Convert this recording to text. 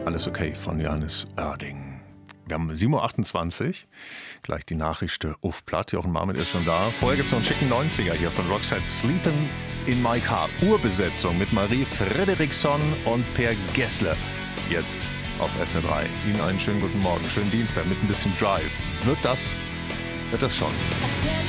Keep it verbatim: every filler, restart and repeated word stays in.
Alles okay von Johannes Oerding. Wir haben sieben Uhr achtundzwanzig. Gleich die Nachricht auf Platt. Jochen Marmit ist schon da. Vorher gibt es noch einen schicken neunziger hier von Roxette. Sleepin' in My Car. Urbesetzung mit Marie Frederiksson und Per Gessle. Jetzt auf S R drei. Ihnen einen schönen guten Morgen. Schönen Dienstag mit ein bisschen Drive. Wird das? Wird das schon?